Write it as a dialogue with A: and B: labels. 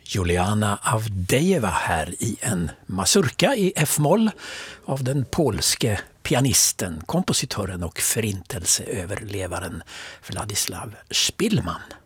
A: Juliana Avdejeva här i en mazurka i F-moll av den polske pianisten, kompositören och förintelseöverlevaren Władysław Szpilman.